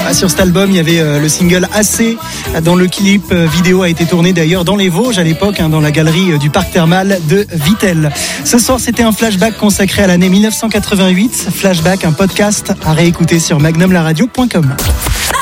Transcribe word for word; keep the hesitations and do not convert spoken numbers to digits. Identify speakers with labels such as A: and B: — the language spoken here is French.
A: Ah, sur cet album, il y avait euh, le single Assez, dont le clip euh, vidéo a été tourné d'ailleurs dans les Vosges à l'époque, hein, dans la galerie euh, du parc thermal de Vittel. Ce soir, c'était un flashback consacré à l'année dix-neuf cent quatre-vingt-huit. Flashback, un podcast à réécouter sur magnum la radio point com.